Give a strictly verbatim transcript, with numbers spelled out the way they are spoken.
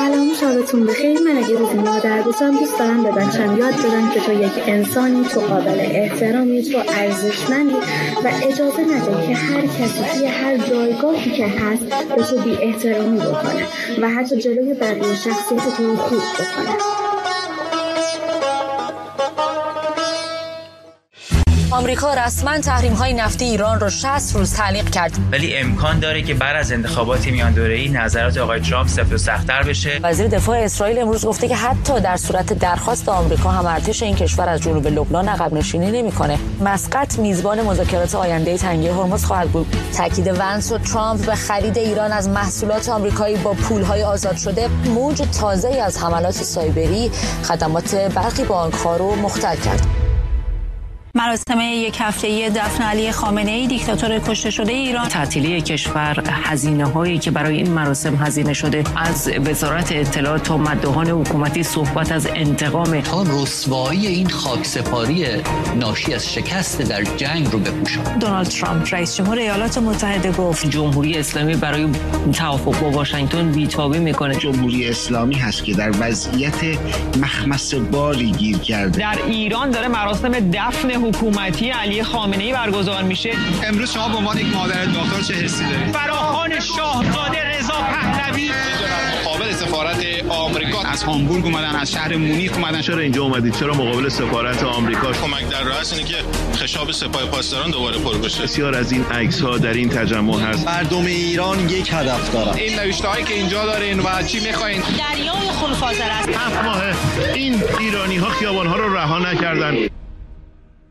سلام، شبتون بخیر. من اگه روزی مادر باشم دوست دارم به بچم یاد بدم که تو یک انسانی، تو قابل احترامی، تو ارزشمندی و اجازه نده که هر کسی توی هر جایگاهی که هست به تو بی احترامی بکنه و حتی جلوی بقیه شخصیت تو رو خورد بکنه. آمریکا رسما تحریم‌های نفتی ایران رو شصت روز تعلیق کرد. ولی امکان داره که بعد از انتخابات میان دوره‌ای نظرات آقای ترامپ سفت و سخت‌تر بشه. وزیر دفاع اسرائیل امروز گفته که حتی در صورت درخواست آمریکا هم ارتش این کشور از جنوب لبنان عقب نشینی نمی‌کنه. مسقط میزبان مذاکرات آینده تنگه هرمز خواهد بود. تاکید ونس و ترامپ به خرید ایران از محصولات آمریکایی با پول‌های آزاد شده موج تازه‌ای از حملات سایبری خدمات برخی بانک‌ها رو مختل کرد. مراسم یک هفته‌ای دفن علی خامنه‌ای دیکتاتور کشته شده ایران. تعطیلی کشور، هزینه‌هایی که برای این مراسم هزینه شده، از وزارت اطلاعات تا مداحان حکومتی صحبت از انتقام تا رسوایی این خاکسپاری ناشی از شکست در جنگ رو بپوشاند. دونالد ترامپ رئیس جمهور ایالات متحده گفت جمهوری اسلامی برای توافق با واشنگتن بی‌تابی میکنه. جمهوری اسلامی هست که در وضعیت مخمص بالی گیر کرده. در ایران داره مراسم دفن حکومتی علی خامنه‌ای برگزار میشه. امروز شما به عنوان یک مادر داغدار چه حسی دارید؟ فراخوان شاهزاده رضا پهلوی مقابل سفارت آمریکا از هامبورگ اومدن، از شهر مونیخ اومدن. چرا اینجا اومدید؟ چرا مقابل سفارت آمریکا؟ کمک در راه است اینه که خشاب سپاه پاسداران دوباره پر بشه. بسیار از این عکس‌ها در این تجمع هست. مردم ایران یک هدف دارن. این نوشته‌هایی که اینجا دارین و چی می‌خواین؟ دریای خلوف‌آذر است. هفت ماه این ایرانی‌ها خیابان‌ها رو رها نکردن.